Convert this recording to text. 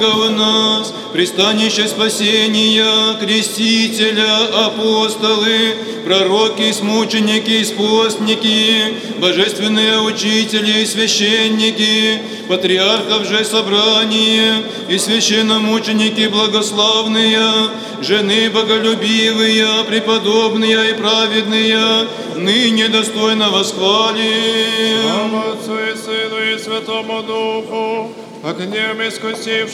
в нас, пристанище спасения, крестителя, апостолы, пророки, мученики, постники, божественные учители, священники, патриархов же собрание и священномученики благословные, жены боголюбивые, преподобные и праведные, ныне достойно восхвалим. Слава Отцу и Сыну и Святому Духу, огнем искусившим